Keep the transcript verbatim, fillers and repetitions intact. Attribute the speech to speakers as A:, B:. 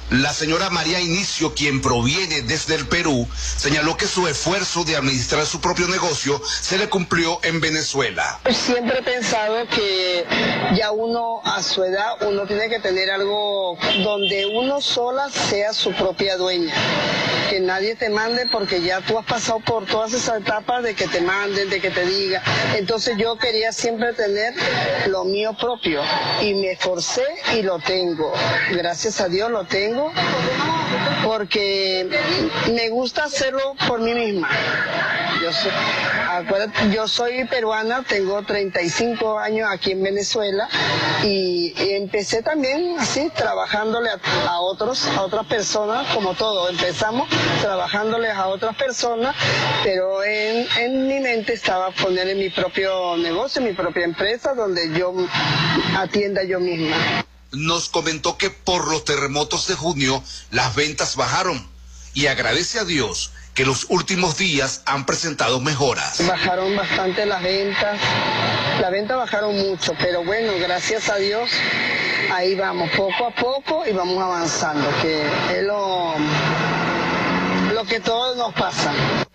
A: La señora María Inicio, quien proviene desde el Perú, señaló que su esfuerzo de administrar su propio negocio se le cumplió en Venezuela.
B: Siempre he pensado que ya uno a su edad, uno tiene que tener algo donde uno sola sea su propia dueña. Que nadie te mande porque ya tú has pasado por todas esas etapas de que te manden, de que te diga. Entonces yo quería siempre tener lo mío propio y me esforcé y lo tengo. Gracias a Dios lo tengo porque me gusta hacerlo por mí misma. Yo soy, acuérdate, yo soy peruana, tengo treinta y cinco años aquí en Venezuela y, y empecé también así, trabajándole a, a otros, a otras personas, como todo. Empezamos trabajándoles a otras personas, pero en, en mi mente estaba poner en mi propio negocio, mi propia empresa, donde yo atienda yo misma.
A: Nos comentó que por los terremotos de junio las ventas bajaron y agradece a Dios que los últimos días han presentado mejoras.
B: Bajaron bastante las ventas, las ventas bajaron mucho, pero bueno, gracias a Dios, ahí vamos, poco a poco y vamos avanzando, que es lo, lo que todos nos pasa.